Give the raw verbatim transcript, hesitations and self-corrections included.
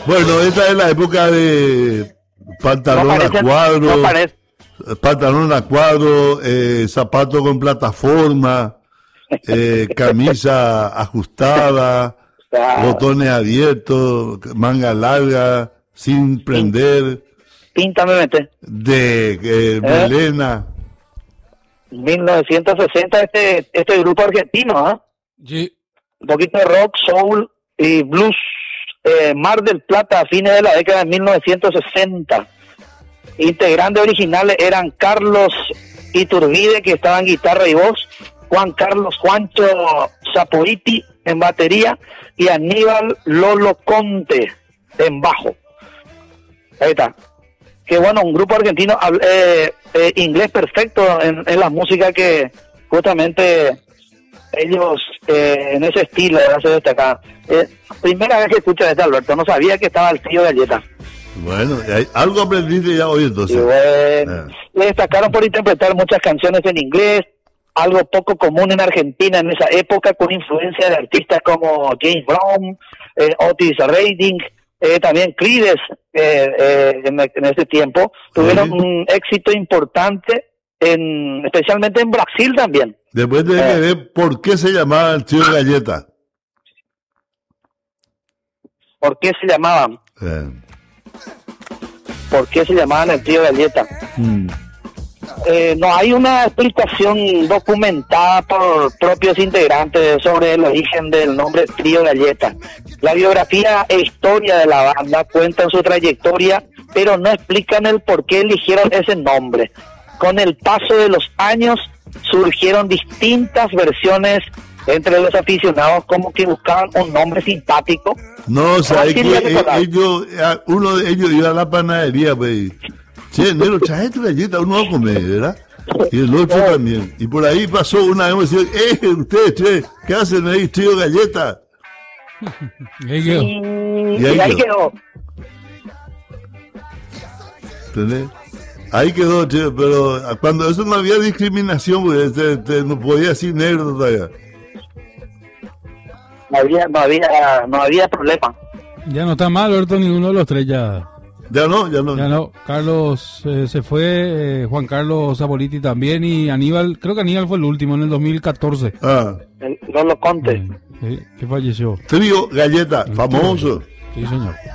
Bueno, esta es la época de pantalón No a parecen- cuadro, no parece. pantalón a cuadro, eh, zapato con plataforma, eh, camisa ajustada, Ah, botones abiertos, manga larga, sin prender, Pinta me mete. de eh, melena. mil novecientos sesenta este, este grupo argentino, ¿ah? Sí. Un poquito de rock, soul y blues. eh, Mar del Plata a fines de la década de mil novecientos sesenta. Integrantes originales eran Carlos Iturbide, que estaba en guitarra y voz, Juan Carlos Juancho Saporiti en batería y Aníbal Lolo Conte en bajo. Ahí está. Que bueno, un grupo argentino habl- eh, eh, inglés perfecto en, en la música que justamente ellos eh, en ese estilo se destacan. Eh, primera vez que escucho este, Alberto, no sabía que estaba el tío Galleta. Bueno, hay- algo aprendiste ya hoy Y entonces. bueno, Ah. le destacaron por interpretar muchas canciones en inglés, algo poco común en Argentina en esa época, con influencia de artistas como James Brown, eh, Otis Redding, eh, también Creedence eh, eh, en, en ese tiempo. Tuvieron Sí. un éxito importante, en especialmente en Brasil también. Después de Eh. que ver por qué se llamaba el tío Galleta. ¿Por qué se llamaban? Eh, ¿Por qué se llamaban el tío Galleta? mm. Eh, no hay una explicación documentada por propios integrantes sobre el origen del nombre Trío Galleta. La biografía e historia de la banda cuentan su trayectoria, pero no explican el por qué eligieron ese nombre. Con el paso de los años surgieron distintas versiones entre los aficionados, como que buscaban un nombre simpático. No, sabes Así que le eh, recordaba. ellos, eh, uno de ellos iba a la panadería, pues. Che, Nero, trae tu galleta, uno va a comer, ¿verdad? Y el otro también. Y por ahí pasó una vez y decía, eh, ustedes, che, ¿qué hacen ahí, tío Galleta? Ahí quedó. Y, Y y ahí ahí quedó. quedó. ¿Entendés? Ahí quedó, che, pero cuando eso no había discriminación, pues, te- te- no podía decir negro todavía. No había, no había, no había problema. Ya no está mal, Alberto, ninguno de los tres ya. Ya no, ya no. Ya no. Carlos eh, se fue, eh, Juan Carlos Saboliti también y Aníbal, creo que Aníbal fue el último en el dos mil catorce. Ah, El Lolo Conte. Eh, eh, que falleció. trío Galleta, famoso. Sí, señor.